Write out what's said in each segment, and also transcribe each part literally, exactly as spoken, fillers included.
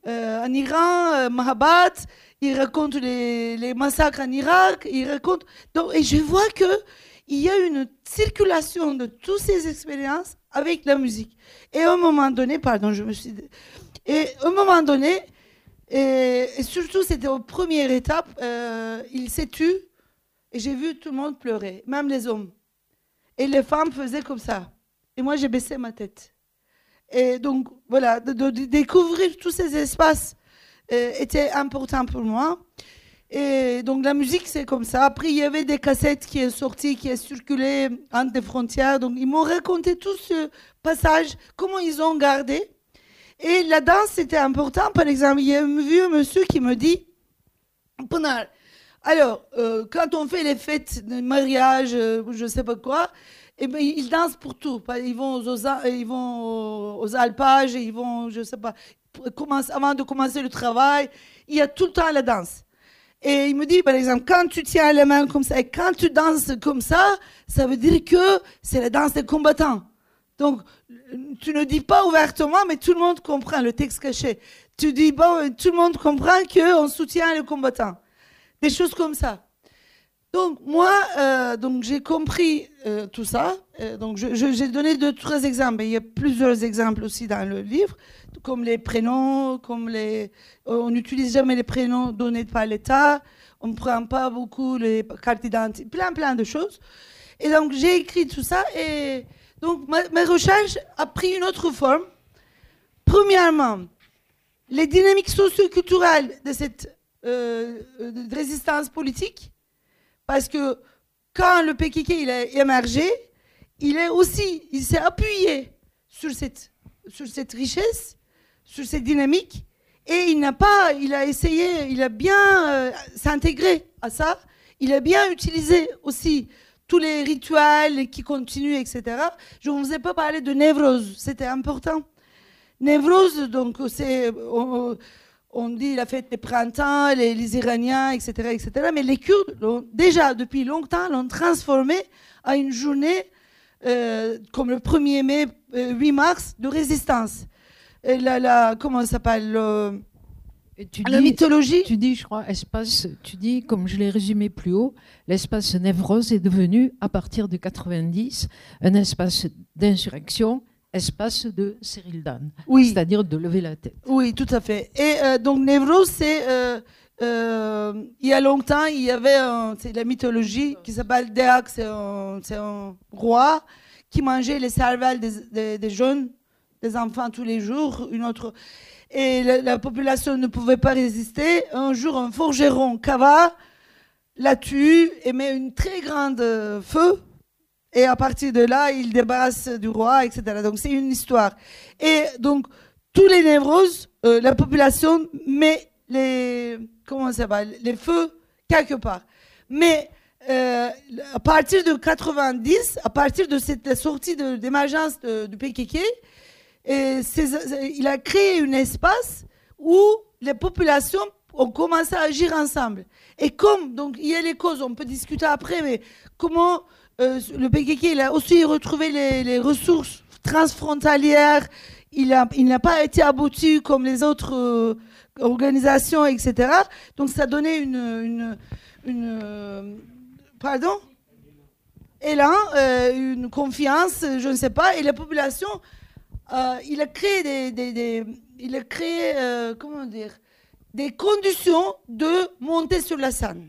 euh, en Iran, euh, Mahabat, il raconte les, les massacres en Irak, il raconte... Donc, et je vois qu'il y a une circulation de toutes ces expériences avec la musique. Et à un moment donné, pardon, je me suis... Et à un moment donné, et, et surtout, c'était aux premières étapes, euh, il s'est tu, et j'ai vu tout le monde pleurer, même les hommes. Et les femmes faisaient comme ça. Et moi, j'ai baissé ma tête. Et donc, voilà, de, de, de découvrir tous ces espaces euh, était important pour moi. Et donc, la musique, c'est comme ça. Après, il y avait des cassettes qui sont sorties, qui ont circulé entre les frontières. Donc, ils m'ont raconté tout ce passage, comment ils ont gardé. Et la danse, c'était important. Par exemple, il y a un vieux monsieur qui me dit, pendant... Alors, euh, quand on fait les fêtes de mariage, euh, je ne sais pas quoi, eh ben, ils dansent pour tout. Ils vont aux, ils vont aux alpages, ils vont, je ne sais pas, avant de commencer le travail, il y a tout le temps la danse. Et il me dit, par exemple, quand tu tiens les mains comme ça et quand tu danses comme ça, ça veut dire que c'est la danse des combattants. Donc, tu ne dis pas ouvertement, mais tout le monde comprend le texte caché. Tu dis, bon, tout le monde comprend qu'on soutient les combattants. Des choses comme ça. Donc, moi, euh, donc, j'ai compris euh, tout ça. Euh, donc, je, je, j'ai donné deux, trois exemples. Mais il y a plusieurs exemples aussi dans le livre, comme les prénoms, comme les... On n'utilise jamais les prénoms donnés par l'État. On ne prend pas beaucoup les cartes d'identité. Plein, plein de choses. Et donc, j'ai écrit tout ça. Et donc, ma, ma recherche a pris une autre forme. Premièrement, les dynamiques socio-culturelles de cette euh, de résistance politique. Parce que quand le P K K il a émergé, il est aussi, il s'est appuyé sur cette, sur cette richesse, sur cette dynamique, et il n'a pas, il a essayé, il a bien euh, s'intégrer à ça. Il a bien utilisé aussi tous les rituels qui continuent, et cetera. Je ne vous ai pas parlé de Névrose, c'était important. Névrose, donc c'est, on, on dit la fête des printemps, les, les Iraniens, et cetera, et cetera. Mais les Kurdes, l'ont, déjà depuis longtemps, l'ont transformé à une journée euh, comme le premier mai, euh, huit mars, de résistance. Et la, la, comment ça s'appelle le, tu la dis, mythologie. Tu dis, je crois, espace, tu dis, comme je l'ai résumé plus haut, l'espace Névrose est devenu, à partir de quatre-vingt-dix, un espace d'insurrection, espace de Cyril Dan, oui. C'est-à-dire de lever la tête. Oui, tout à fait. Et euh, donc Névrose, c'est euh, euh, il y a longtemps, il y avait un, c'est la mythologie qui s'appelle Deak, c'est un, c'est un roi qui mangeait les cervelles des, des, des jeunes, des enfants tous les jours. Une autre, et la, la population ne pouvait pas résister. Un jour, un forgeron Kava la tue et met une très grande euh, feu. Et à partir de là, il débarrasse du roi, et cetera. Donc, c'est une histoire. Et donc, tous les névroses, euh, la population met les, comment ça va, les feux quelque part. Mais euh, à partir de quatre-vingt-dix, à partir de cette sortie de, d'émergence de, du P K K, et il a créé un espace où les populations ont commencé à agir ensemble. Et comme, donc, il y a les causes, on peut discuter après, mais comment... Euh, le P K K, il a aussi retrouvé les, les ressources transfrontalières. Il, a, il n'a pas été abouti comme les autres euh, organisations, et cetera. Donc, ça donnait une... une, une euh, pardon élan, euh, une confiance, je ne sais pas. Et la population, euh, il a créé des... des, des il a créé, euh, comment dire, des conditions de monter sur la scène.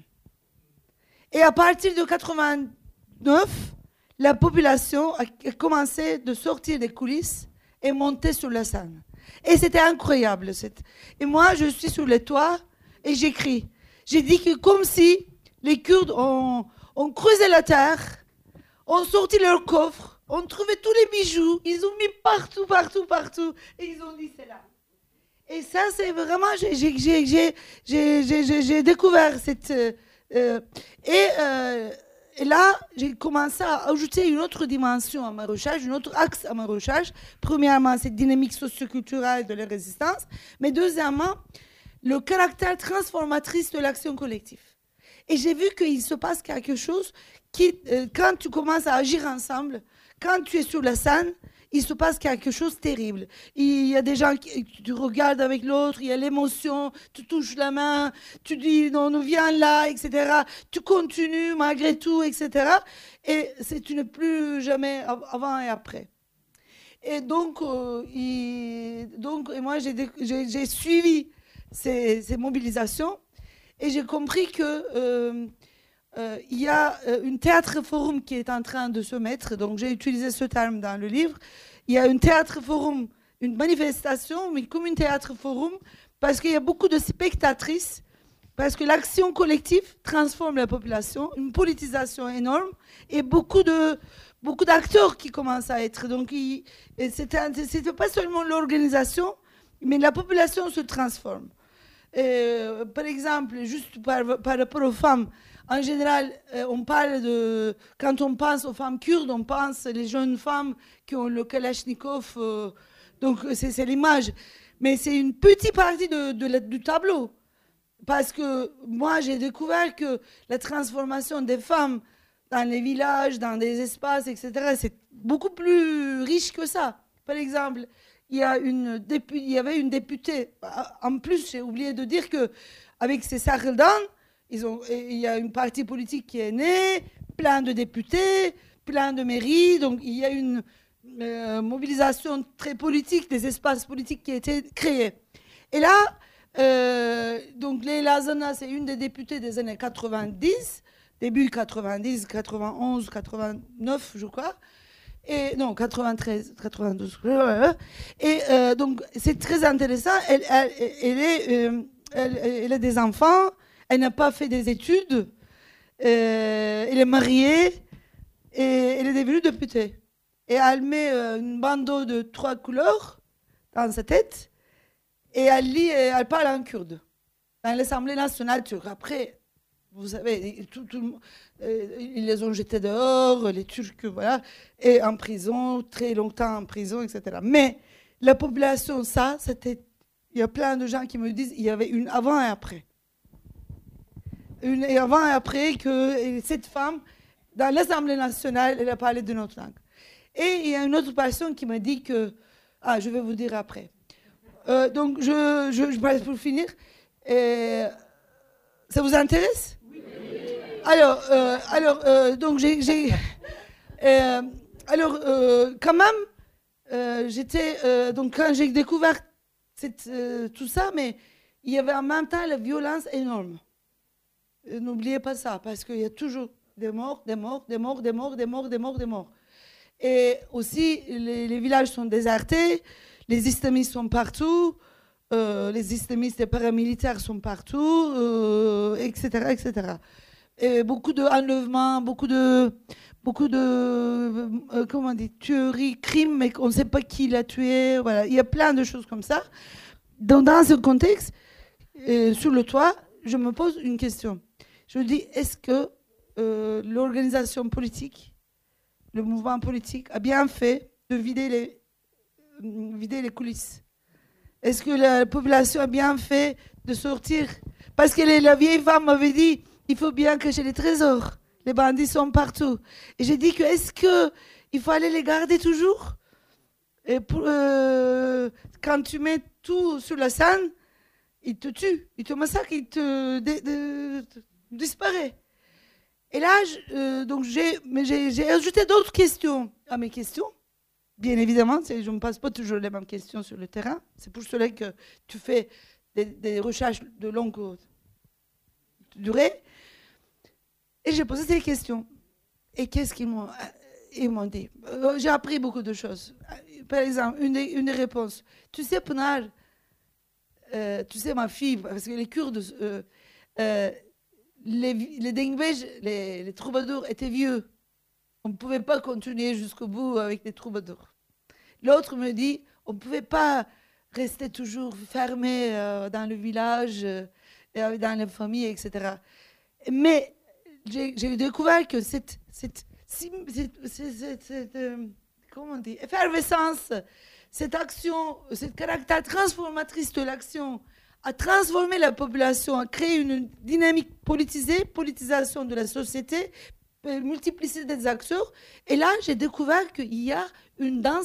Et à partir de quatre-vingt neuf, la population a commencé de sortir des coulisses et monter sur la scène. Et c'était incroyable. Et moi, je suis sur le toit et j'écris. J'ai dit que comme si les Kurdes ont, ont creusé la terre, ont sorti leurs coffres, ont trouvé tous les bijoux, ils ont mis partout, partout, partout, et ils ont dit c'est là. Et ça, c'est vraiment, j'ai, j'ai, j'ai, j'ai, j'ai, j'ai, j'ai découvert cette... Euh, et... Euh, Et là, j'ai commencé à ajouter une autre dimension à ma recherche, un autre axe à ma recherche. Premièrement, cette dynamique socioculturelle de la résistance. Mais deuxièmement, le caractère transformatrice de l'action collective. Et j'ai vu qu'il se passe quelque chose qui, euh, quand tu commences à agir ensemble, quand tu es sur la scène, il se passe quelque chose de terrible. Il y a des gens qui tu regardes avec l'autre, il y a l'émotion, tu touches la main, tu dis non, nous viens là, et cetera. Tu continues malgré tout, et cetera. Et c'est, tu n'es plus jamais avant et après. Et donc, euh, il, donc et moi, j'ai, j'ai, j'ai suivi ces, ces mobilisations et j'ai compris que euh, euh, il y a une théâtre forum qui est en train de se mettre. Donc, j'ai utilisé ce terme dans le livre. Il y a un théâtre forum, une manifestation, mais comme un théâtre forum, parce qu'il y a beaucoup de spectatrices, parce que l'action collective transforme la population, une politisation énorme et beaucoup de beaucoup d'acteurs qui commencent à être. Donc, il, c'était, c'était pas seulement l'organisation, mais la population se transforme. Et, par exemple, juste par, par rapport aux femmes, en général, on parle de... Quand on pense aux femmes kurdes, on pense les jeunes femmes qui ont le Kalachnikov. Euh, donc, c'est, c'est l'image. Mais c'est une petite partie de, de la, du tableau. Parce que moi, j'ai découvert que la transformation des femmes dans les villages, dans des espaces, et cetera, c'est beaucoup plus riche que ça. Par exemple, il y, a une dépu- il y avait une députée. En plus, j'ai oublié de dire qu'avec ces Sardan, ils ont, il y a une partie politique qui est née, plein de députés, plein de mairies. Donc, il y a une euh, mobilisation très politique, des espaces politiques qui a été créés. Et là, euh, donc Leila Zana, c'est une des députées des années quatre-vingt-dix, début quatre-vingt-dix, quatre-vingt-onze, quatre-vingt-neuf, je crois. Et, non, quatre-vingt-treize, quatre-vingt-douze. Et euh, donc, c'est très intéressant. Elle, elle, elle, est, euh, elle, elle a des enfants. Elle n'a pas fait des études. Euh, elle est mariée. Et elle est devenue députée. Et elle met euh, un bandeau de trois couleurs dans sa tête. Et elle lit, elle parle en kurde. Dans l'Assemblée nationale turque. Après, vous savez, tout, tout, euh, ils les ont jetés dehors, les Turcs, voilà, et en prison, très longtemps en prison, et cetera. Mais la population, ça, c'était... Il y a plein de gens qui me disent qu'il y avait une avant et après. Une avant et après que cette femme, dans l'Assemblée nationale, elle a parlé de notre langue. Et il y a une autre personne qui m'a dit que... Ah, je vais vous dire après. Euh, donc, je, je, je pour finir, euh, ça vous intéresse ? Alors, euh, alors euh, donc j'ai, j'ai euh, alors euh, quand même, euh, j'étais euh, donc quand j'ai découvert cette, euh, tout ça, mais il y avait en même temps la violence énorme. Et n'oubliez pas ça, parce qu'il y a toujours des morts, des morts, des morts, des morts, des morts, des morts, des morts. Et aussi, les, les villages sont désertés, les islamistes sont partout, euh, les islamistes et paramilitaires sont partout, euh, et cetera, et cetera. Et beaucoup d'enlèvements, beaucoup de, beaucoup de euh, comment on dit, tueries, crimes, mais on ne sait pas qui l'a tué. Voilà. Il y a plein de choses comme ça. Donc, dans ce contexte, euh, sur le toit, je me pose une question. Je me dis, est-ce que euh, l'organisation politique, le mouvement politique, a bien fait de vider les, euh, vider les coulisses ? Est-ce que la population a bien fait de sortir ? Parce que les, la vieille femme m'avait dit, il faut bien cacher les trésors. Les bandits sont partout. Et j'ai dit que est-ce qu'il faut aller les garder toujours ? Et pour, euh, quand tu mets tout sur la scène, ils te tuent, ils te massacrent, ils te, de, de, de, disparaissent. Et là, je, euh, donc j'ai, mais j'ai, j'ai ajouté d'autres questions à mes questions. Bien évidemment, je ne me pose pas toujours les mêmes questions sur le terrain. C'est pour cela que tu fais des, des recherches de longue durée. Et j'ai posé ces questions. Et qu'est-ce qu'ils m'ont, ils m'ont dit ? euh, J'ai appris beaucoup de choses. Par exemple, une des, une des réponses. Tu sais, Pınar, euh, tu sais, ma fille, parce que les Kurdes, euh, euh, les, les Dengbej, les, les troubadours étaient vieux. On ne pouvait pas continuer jusqu'au bout avec les troubadours. L'autre me dit, on ne pouvait pas rester toujours fermé euh, dans le village, euh, dans les familles, et cetera. Mais j'ai, j'ai découvert que cette, cette, cette, cette, cette, cette euh, comment on dit, effervescence, cette action, ce caractère transformatrice de l'action a transformé la population, a créé une dynamique politisée, politisation de la société, multiplicité des acteurs. Et là, j'ai découvert qu'il y a une danse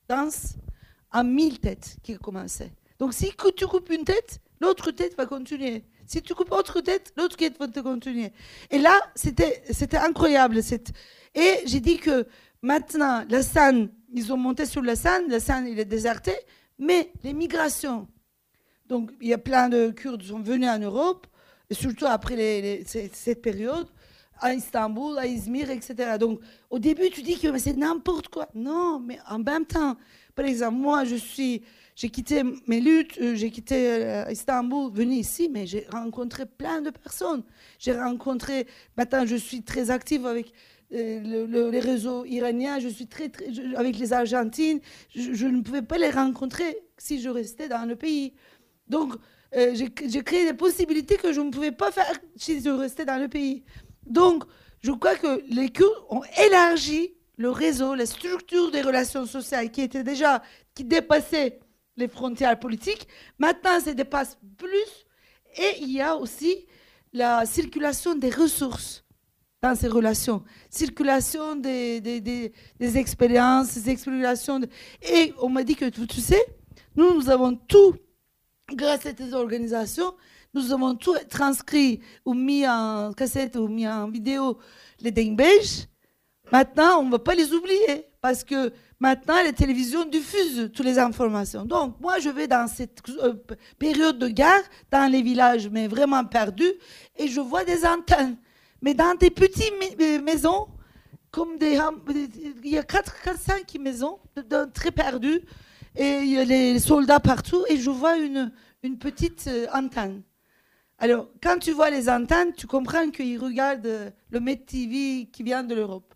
danse à mille têtes qui commençaient. Donc si tu coupes une tête, l'autre tête va continuer. Si tu coupes autre tête, l'autre tête va te continuer. Et là, c'était, c'était incroyable. Cette... Et j'ai dit que maintenant, la Seine, ils ont monté sur la Seine, la Seine, il est déserté, mais les migrations. Donc, il y a plein de Kurdes qui sont venus en Europe, et surtout après les, les, cette période, à Istanbul, à Izmir, et cetera. Donc, au début, tu dis que mais c'est n'importe quoi. Non, mais en même temps, par exemple, moi, je suis, j'ai quitté mes luttes, j'ai quitté euh, Istanbul, venu ici, mais j'ai rencontré plein de personnes. J'ai rencontré, maintenant, je suis très active avec euh, le, le, les réseaux iraniens, je suis très, très je, avec les Argentines. Je, je ne pouvais pas les rencontrer si je restais dans le pays. Donc, euh, j'ai, j'ai créé des possibilités que je ne pouvais pas faire si je restais dans le pays. Donc, je crois que les Kurdes ont élargi le réseau, la structure des relations sociales qui étaient déjà, qui dépassaient les frontières politiques. Maintenant, ça dépasse plus. Et il y a aussi la circulation des ressources dans ces relations. Circulation des, des, des, des expériences, des explorations. De... Et on m'a dit que, tu sais, nous, nous avons tout, grâce à ces organisations, nous avons tout transcrit ou mis en cassette ou mis en vidéo les Dengbej. Maintenant, on ne va pas les oublier parce que maintenant, les télévisions diffusent toutes les informations. Donc, moi, je vais dans cette euh, période de guerre, dans les villages, mais vraiment perdus, et je vois des antennes. Mais dans des petites ma- maisons, comme des, il y a quatre, cinq maisons de, de, très perdues, et il y a les soldats partout, et je vois une, une petite euh, antenne. Alors, quand tu vois les antennes, tu comprends qu'ils regardent euh, le Med T V qui vient de l'Europe.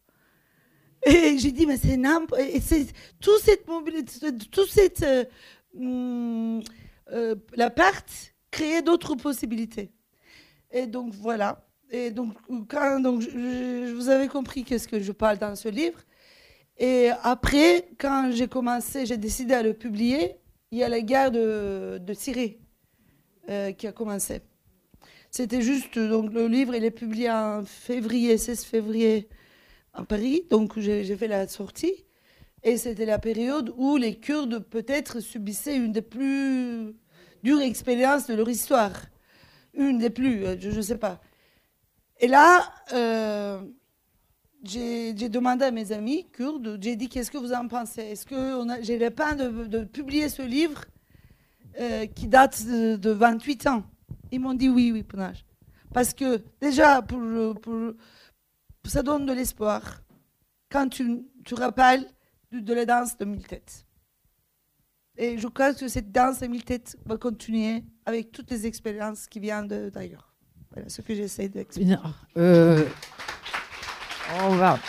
Et j'ai dit, mais c'est n'importe quoi. Toute cette mobilité, toute cette. Euh, euh, la perte créait d'autres possibilités. Et donc, voilà. Et donc, quand, donc je, je, vous avez compris qu'est-ce que je parle dans ce livre. Et après, quand j'ai commencé, j'ai décidé à le publier, il y a la guerre de, de Syrie euh, qui a commencé. C'était juste, donc le livre, il est publié en février, seize février, à Paris, donc j'ai, j'ai fait la sortie. Et c'était la période où les Kurdes, peut-être, subissaient une des plus dures expériences de leur histoire. Une des plus, je ne sais pas. Et là, euh, j'ai, j'ai demandé à mes amis kurdes, j'ai dit, qu'est-ce que vous en pensez? Est-ce que on a, j'ai le peine de, de publier ce livre euh, qui date de, de vingt-huit ans? Ils m'ont dit oui, oui, Panache. Parce que déjà, pour, pour, ça donne de l'espoir quand tu, tu rappelles de, de la danse de mille têtes. Et je crois que cette danse de mille têtes va continuer avec toutes les expériences qui viennent de, d'ailleurs. Voilà ce que j'essaie d'expliquer. Euh, on va...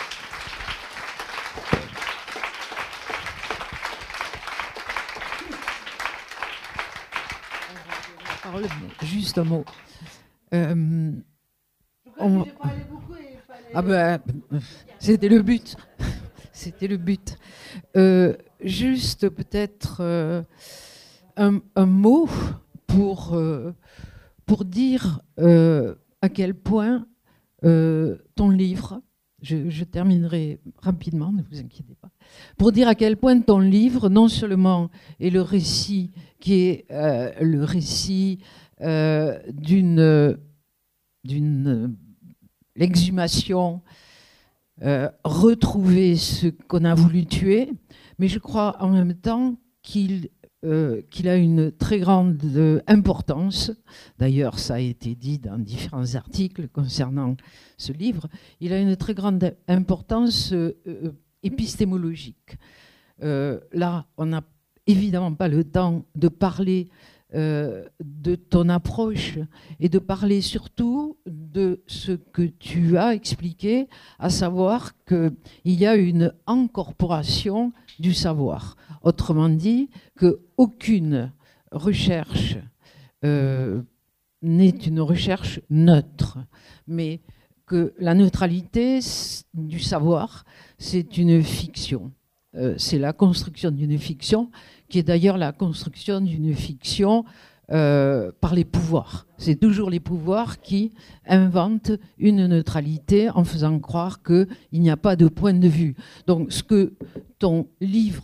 Juste un mot. Euh, on... Ah ben, c'était le but. C'était le but. Euh, juste peut-être euh, un, un mot pour, euh, pour dire euh, à quel point euh, ton livre, je, je terminerai rapidement, ne vous inquiétez pas, pour dire à quel point ton livre, non seulement est le récit qui est euh, le récit euh, d'une, d'une l'exhumation, euh, retrouver ce qu'on a voulu tuer, mais je crois en même temps qu'il, euh, qu'il a une très grande importance. D'ailleurs, ça a été dit dans différents articles concernant ce livre. Il a une très grande importance euh, épistémologique. Euh, là, on n'a évidemment pas le temps de parler euh, de ton approche et de parler surtout de ce que tu as expliqué, à savoir qu'il y a une incorporation du savoir. Autrement dit, qu'aucune recherche euh, n'est une recherche neutre, mais que la neutralité du savoir, c'est une fiction. Euh, c'est la construction d'une fiction, qui est d'ailleurs la construction d'une fiction euh, par les pouvoirs. C'est toujours les pouvoirs qui inventent une neutralité en faisant croire qu'il n'y a pas de point de vue. Donc ce que ton livre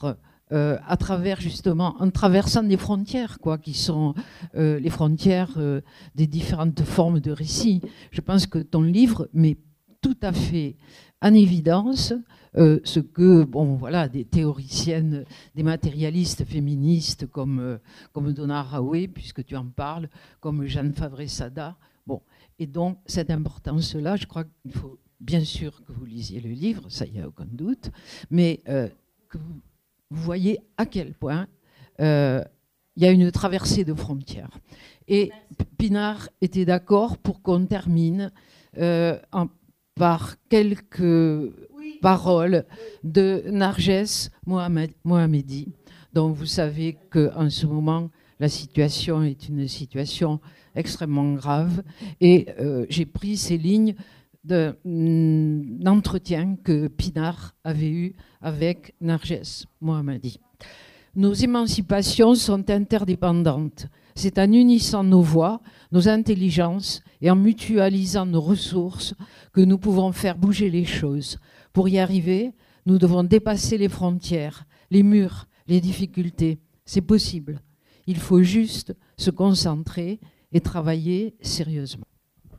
euh, à travers justement, en traversant des frontières, quoi, qui sont euh, les frontières euh, des différentes formes de récits. Je pense que ton livre met tout à fait en évidence euh, ce que, bon, voilà, des théoriciennes, des matérialistes féministes comme, euh, comme Donna Haraway, puisque tu en parles, comme Jeanne Favre-Sada. Bon, et donc, cette importance-là, je crois qu'il faut bien sûr que vous lisiez le livre, ça, il n'y a aucun doute, mais euh, que vous, vous voyez à quel point euh, il y a une traversée de frontières. Et Pinard était d'accord pour qu'on termine euh, en par quelques oui. paroles de Narges Mohamed, Mohamedi, dont vous savez qu'en ce moment, la situation est une situation extrêmement grave. Et euh, j'ai pris ces lignes d'un mm, entretien que Pinard avait eu avec Narges Mohamedi. Nos émancipations sont interdépendantes. C'est en unissant nos voix, nos intelligences et en mutualisant nos ressources que nous pouvons faire bouger les choses. Pour y arriver, nous devons dépasser les frontières, les murs, les difficultés. C'est possible. Il faut juste se concentrer et travailler sérieusement.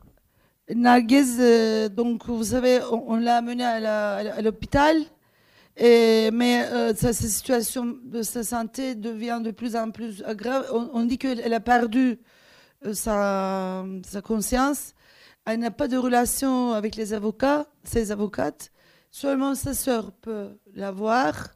Narges, euh, donc vous savez, on, on l'a amenée à l'hôpital. Et, mais euh, sa, sa situation de sa santé devient de plus en plus grave. On, on dit qu'elle a perdu euh, sa, sa conscience. Elle n'a pas de relation avec les avocats, ses avocates. Seulement sa sœur peut la voir.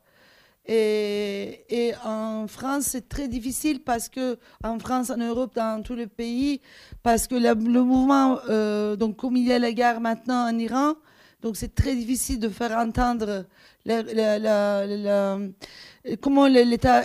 Et, et en France, c'est très difficile parce que en France, en Europe, dans tous les pays, parce que la, le mouvement, euh, donc comme il y a la guerre maintenant en Iran, donc c'est très difficile de faire entendre la, la, la, la, comment l'État,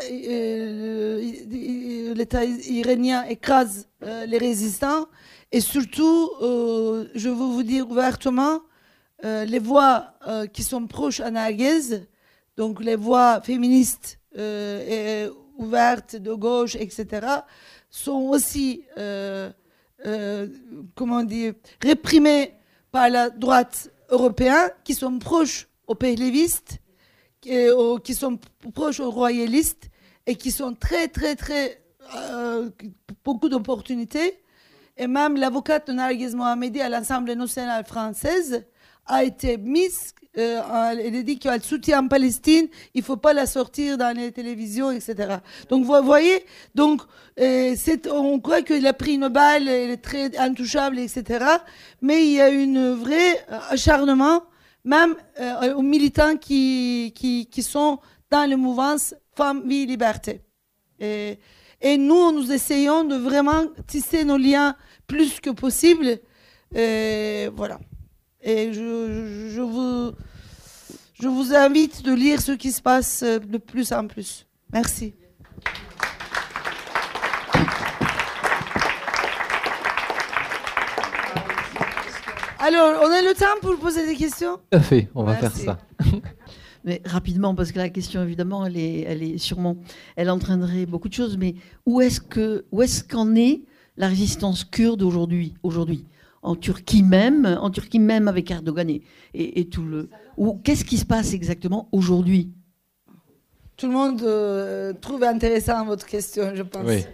euh, l'État iranien écrase euh, les résistants. Et surtout, euh, je veux vous dire ouvertement, euh, les voix euh, qui sont proches à Narges, donc les voix féministes euh, et ouvertes de gauche, et cetera, sont aussi, euh, euh, comment dire, réprimées par la droite européens qui sont proches aux pélévistes, qui, euh, qui sont proches aux royalistes et qui sont très, très, très... Euh, beaucoup d'opportunités. Et même l'avocate de Narges Mohamedi à l'Assemblée nationale française a été mise... Euh, elle a dit qu'elle soutient Palestine, il ne faut pas la sortir dans les télévisions, et cetera. Donc, vous voyez, donc, euh, c'est, on croit qu'il a pris une balle, elle est très intouchable, et cetera. Mais il y a un vrai acharnement, même euh, aux militants qui, qui, qui sont dans le mouvement Femmes, Vie, Liberté. Et, et nous, nous essayons de vraiment tisser nos liens plus que possible. Et voilà. Et je, je, je, vous, je vous invite de lire ce qui se passe de plus en plus. Merci. Alors, on a le temps pour poser des questions ? Tout à fait, on va Merci. faire ça. Mais rapidement, parce que la question, évidemment, elle est, elle est sûrement, elle entraînerait beaucoup de choses. Mais où est-ce que, où est-ce qu'en est la résistance kurde aujourd'hui, aujourd'hui ? En Turquie même, en Turquie même avec Erdogan et, et, et tout le. Ou qu'est-ce qui se passe exactement aujourd'hui ? Tout le monde euh, trouve intéressant votre question, je pense. Oui.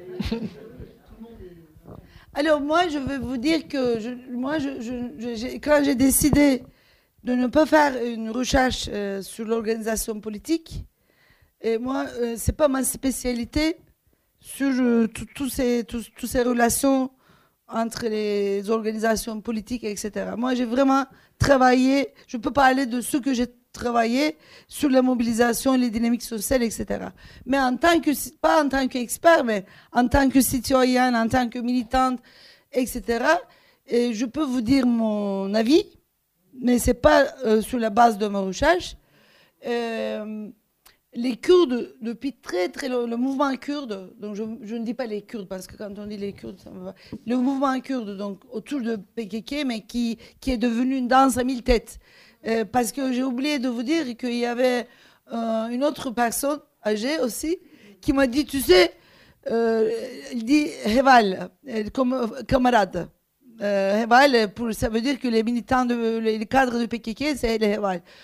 Alors moi, je vais vous dire que je, moi, je, je, je, quand j'ai décidé de ne pas faire une recherche euh, sur l'organisation politique, et moi, euh, c'est pas ma spécialité sur euh, toutes ces, tout, tout ces relations entre les organisations politiques, et cetera. Moi, j'ai vraiment travaillé, je peux parler de ce que j'ai travaillé sur la mobilisation, les dynamiques sociales, et cetera. Mais en tant que, pas en tant qu'expert, mais en tant que citoyenne, en tant que militante, et cetera, et je peux vous dire mon avis, mais ce n'est pas euh, sur la base de ma recherche. Euh, les Kurdes, depuis très très longtemps, le mouvement kurde, donc je, je ne dis pas les Kurdes, parce que quand on dit les Kurdes, ça me va. Le mouvement kurde, donc autour de P K K, mais qui, qui est devenu une danse à mille têtes. Euh, parce que j'ai oublié de vous dire qu'il y avait euh, une autre personne âgée aussi, qui m'a dit, tu sais, euh, il dit Heval, comme camarade. Euh, Heval, pour, ça veut dire que les militants, de, les cadres de P K K, c'est les Heval.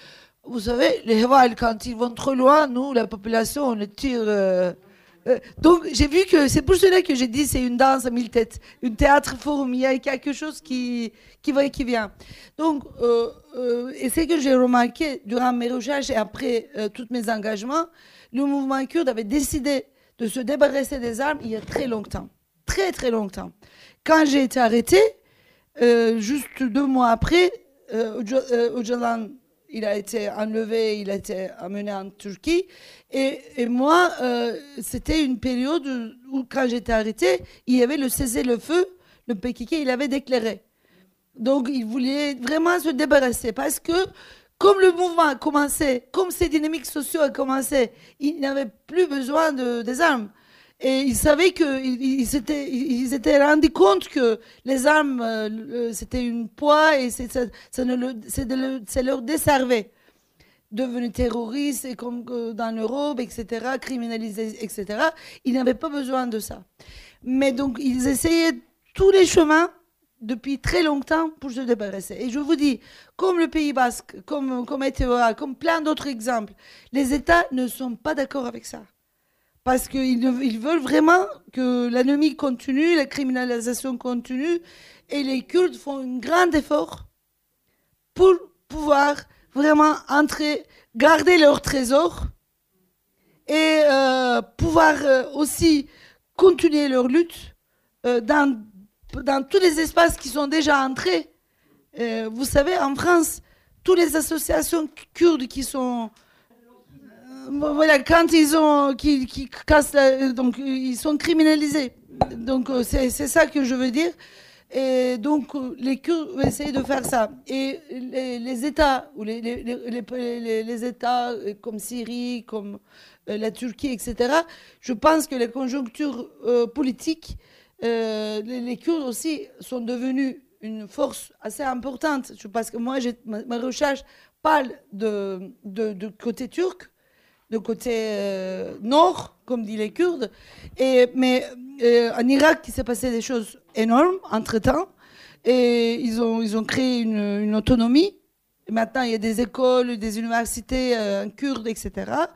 vous savez, les Hewal, quand ils vont trop loin, nous, la population, on les tire. Euh, euh, donc, j'ai vu que c'est pour cela que j'ai dit c'est une danse à mille têtes, une théâtre forum. Il y a quelque chose qui, qui va et qui vient. Donc, euh, euh, et c'est que j'ai remarqué durant mes recherches et après euh, tous mes engagements, le mouvement kurde avait décidé de se débarrasser des armes il y a très longtemps. Très, très longtemps. Quand j'ai été arrêtée, euh, juste deux mois après, euh, Öcalan, il a été enlevé, il a été amené en Turquie. Et, et moi, euh, c'était une période où, quand j'étais arrêtée, il y avait le cessez-le-feu, le P K K, il avait déclaré. Donc, il voulait vraiment se débarrasser parce que, comme le mouvement a commencé, comme ces dynamiques sociales ont commencé, il n'avait plus besoin de, des armes. Et ils savaient qu'ils ils s'étaient, ils étaient rendus compte que les armes, euh, c'était une poids et c'est, ça, ça, ne le, c'est de le, ça leur desservait. Devenus terroristes, et comme dans l'Europe, et cetera, criminalisés, et cetera. Ils n'avaient pas besoin de ça. Mais donc, ils essayaient tous les chemins depuis très longtemps pour se débarrasser. Et je vous dis, comme le Pays Basque, comme, comme E T O A, comme plein d'autres exemples, les États ne sont pas d'accord avec ça. Parce qu'ils ils veulent vraiment que l'ennemi continue, la criminalisation continue, et les Kurdes font un grand effort pour pouvoir vraiment entrer, garder leur trésor, et euh, pouvoir euh, aussi continuer leur lutte euh, dans, dans tous les espaces qui sont déjà entrés. Euh, vous savez, en France, toutes les associations kurdes qui sont... Voilà, quand ils ont, qui, qui cassent, la, donc ils sont criminalisés. Donc c'est, c'est ça que je veux dire. Et donc les Kurdes essayent de faire ça. Et les, les États ou les, les, les, les, les États comme Syrie, comme la Turquie, et cetera. Je pense que les conjonctures euh, politiques, euh, les, les Kurdes aussi sont devenus une force assez importante. Parce que moi, j'ai, ma, ma recherche parle de, de, de côté turc. De côté euh, nord, comme disent les Kurdes. Et, mais euh, en Irak, il s'est passé des choses énormes entre-temps. Et ils ont, ils ont créé une, une autonomie. Et maintenant, il y a des écoles, des universités euh, en Kurdes, et cetera.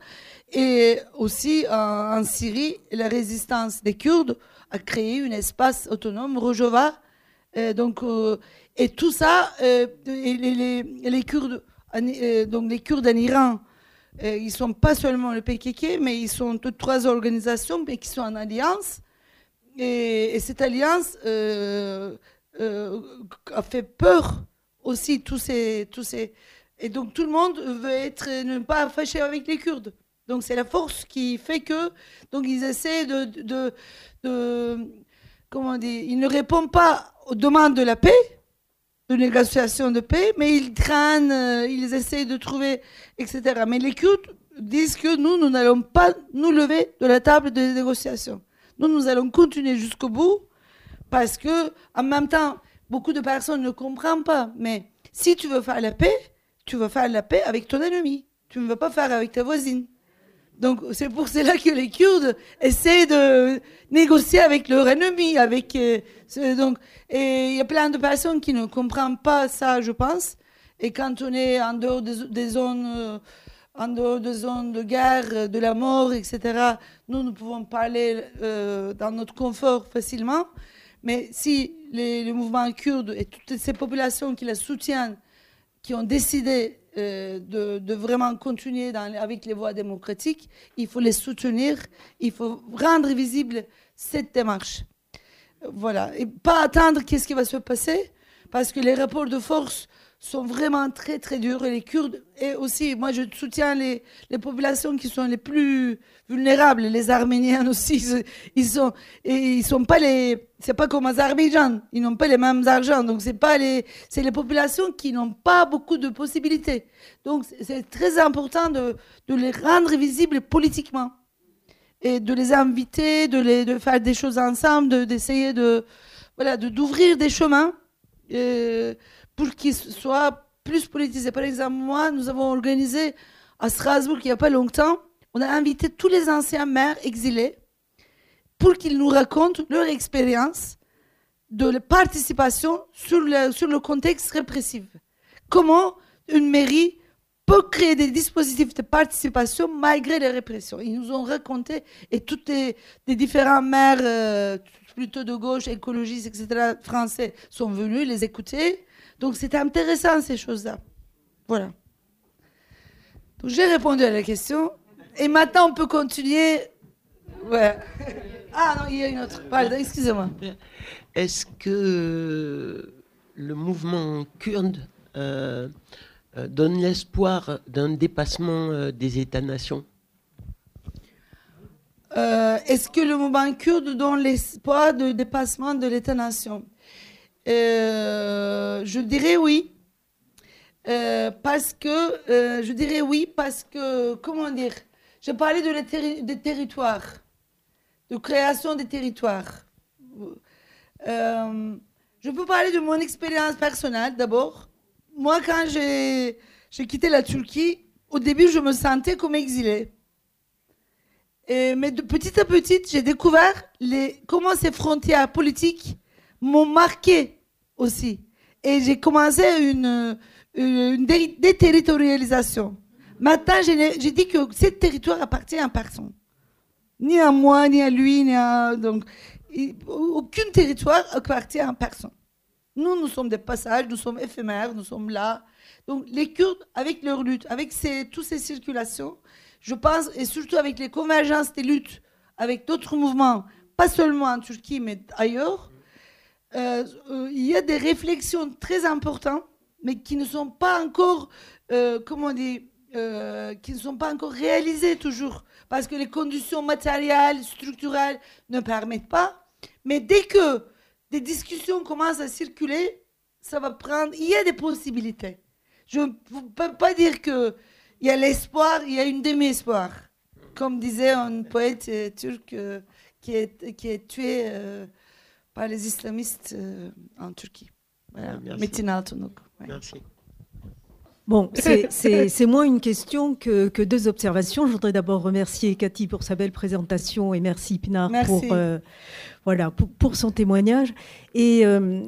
Et aussi, en, en Syrie, la résistance des Kurdes a créé un espace autonome, Rojava. Et, donc, euh, et tout ça, euh, et les, les, les Kurdes, euh, donc les Kurdes en Iran, Euh, ils ne sont pas seulement le P K K, mais ils sont toutes trois organisations mais qui sont en alliance. Et, et cette alliance euh, euh, a fait peur aussi. Tous ces, tous ces... Et donc tout le monde veut être, ne pas fâcher avec les Kurdes. Donc c'est la force qui fait que... Donc ils essaient de... de, de comment dire, ils ne répondent pas aux demandes de la paix, de négociation de paix, mais ils traînent, euh, ils essaient de trouver, et cetera. Mais les Kurdes disent que nous, nous n'allons pas nous lever de la table de négociation. Nous, nous allons continuer jusqu'au bout, parce que, en même temps, beaucoup de personnes ne comprennent pas. Mais si tu veux faire la paix, tu veux faire la paix avec ton ennemi. Tu ne veux pas faire avec ta voisine. Donc, c'est pour cela que les Kurdes essaient de négocier avec leur ennemi. Avec, euh, ce, donc, et il y a plein de personnes qui ne comprennent pas ça, je pense. Et quand on est en dehors des, des zones, euh, en dehors des zones de guerre, de la mort, et cetera, nous, nous pouvons parler euh, dans notre confort facilement. Mais si les, les mouvements kurdes et toutes ces populations qui la soutiennent, qui ont décidé euh, de, de vraiment continuer dans, avec les voies démocratiques, il faut les soutenir, il faut rendre visible cette démarche. Voilà. Et pas attendre qu'est-ce qui va se passer, parce que les rapports de force sont vraiment très très durs. Et les Kurdes, et aussi, moi je soutiens les, les populations qui sont les plus vulnérables, les Arméniens aussi. Ils sont, et ils sont pas les, c'est pas comme Azerbaïdjan, ils n'ont pas les mêmes argents. Donc c'est pas les, c'est les populations qui n'ont pas beaucoup de possibilités. Donc c'est très important de, de les rendre visibles politiquement et de les inviter, de les, de faire des choses ensemble, de, d'essayer de, voilà, de d'ouvrir des chemins. Euh, pour qu'ils soient plus politisés. Par exemple, moi, nous avons organisé à Strasbourg, il n'y a pas longtemps, on a invité tous les anciens maires exilés pour qu'ils nous racontent leur expérience de participation sur le, sur le contexte répressif. Comment une mairie peut créer des dispositifs de participation malgré les répressions. Ils nous ont raconté, et toutes les, les différents maires, euh, plutôt de gauche, écologistes, et cetera, français, sont venus les écouter. Donc c'était intéressant ces choses-là. Voilà. Donc j'ai répondu à la question. Et maintenant on peut continuer. Ouais. Ah non, il y a une autre. Pardon, excusez-moi. Est-ce que le mouvement kurde euh, euh, donne l'espoir d'un dépassement euh, des États-nations? euh, Est-ce que le mouvement kurde donne l'espoir de dépassement de l'État-nation? euh, Je dirais oui. Euh, parce que, euh, je dirais oui, parce que, comment dire, je parlais de les terri- des territoires, de création des territoires. Euh, je peux parler de mon expérience personnelle d'abord. Moi, quand j'ai, j'ai quitté la Turquie, au début, je me sentais comme exilée. Et, mais de petit à petit, j'ai découvert les, comment ces frontières politiques m'ont marqué aussi. Et j'ai commencé une, une dé- déterritorialisation. Maintenant, j'ai, j'ai dit que ce territoire appartient à personne. Ni à moi, ni à lui, ni à... Donc, il, aucun territoire appartient à personne. Nous, nous sommes des passages, nous sommes éphémères, nous sommes là. Donc, les Kurdes, avec leur lutte, avec ces, toutes ces circulations, je pense, et surtout avec les convergences des luttes, avec d'autres mouvements, pas seulement en Turquie, mais ailleurs, euh, euh, il y a des réflexions très importantes, mais qui ne sont pas encore, euh, comment dire, euh, qui ne sont pas encore réalisées toujours, parce que les conditions matérielles, structurelles ne permettent pas. Mais dès que des discussions commencent à circuler, ça va prendre. Il y a des possibilités. Je ne peux pas dire que il y a l'espoir, il y a une demi-espoir. Comme disait un poète euh, turc euh, qui, est, qui est tué euh, par les islamistes euh, en Turquie. Voilà. Metin Altunok. Ouais. Merci. Bon, c'est, c'est, c'est moins une question que, que deux observations. Je voudrais d'abord remercier Cathy pour sa belle présentation et merci Pinar Merci. pour, euh, voilà, pour, pour son témoignage. Et euh,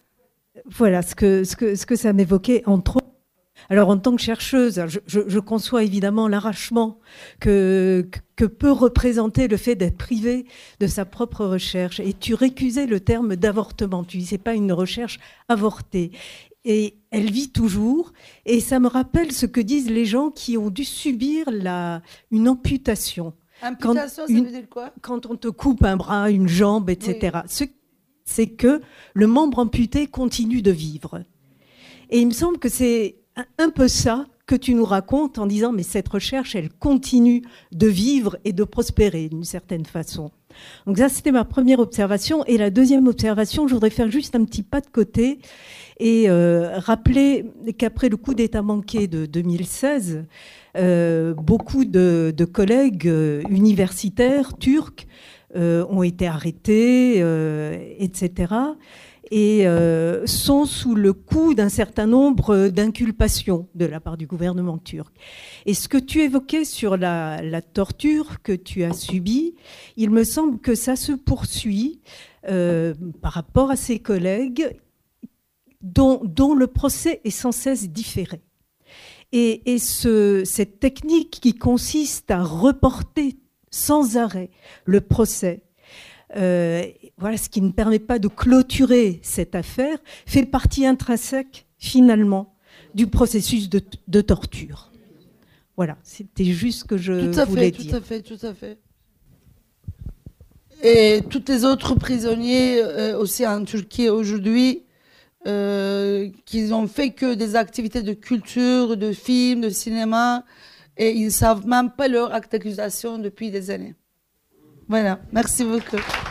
voilà ce que, ce, que, ce que ça m'évoquait entre autres. Alors, en tant que chercheuse, je, je, je conçois évidemment l'arrachement que, que peut représenter le fait d'être privé de sa propre recherche. Et tu récusais le terme d'avortement. Tu dis, c'est pas une recherche avortée. Et elle vit toujours. Et ça me rappelle ce que disent les gens qui ont dû subir la, une amputation. Amputation, quand ça une, veut dire quoi? Quand on te coupe un bras, une jambe, et cetera. Oui. Ce, c'est que le membre amputé continue de vivre. Et il me semble que c'est un peu ça que tu nous racontes en disant mais cette recherche, elle continue de vivre et de prospérer d'une certaine façon. Donc ça, c'était ma première observation. Et la deuxième observation, je voudrais faire juste un petit pas de côté et euh, rappeler qu'après le coup d'État manqué de deux mille seize, euh, beaucoup de, de collègues euh, universitaires turcs euh, ont été arrêtés, euh, et cetera et euh, sont sous le coup d'un certain nombre d'inculpations de la part du gouvernement turc. Et ce que tu évoquais sur la, la torture que tu as subie, il me semble que ça se poursuit euh, par rapport à ces collègues dont, dont le procès est sans cesse différé. Et, et ce, cette technique qui consiste à reporter sans arrêt le procès, Euh, voilà, ce qui ne permet pas de clôturer cette affaire, fait partie intrinsèque, finalement, du processus de, de torture. Voilà, c'était juste ce que je tout à voulais fait, dire. Tout à fait, tout à fait. Et tous les autres prisonniers, euh, aussi en Turquie aujourd'hui, euh, qui n'ont fait que des activités de culture, de films, de cinéma, et ils ne savent même pas leur acte d'accusation depuis des années. Voilà, merci beaucoup.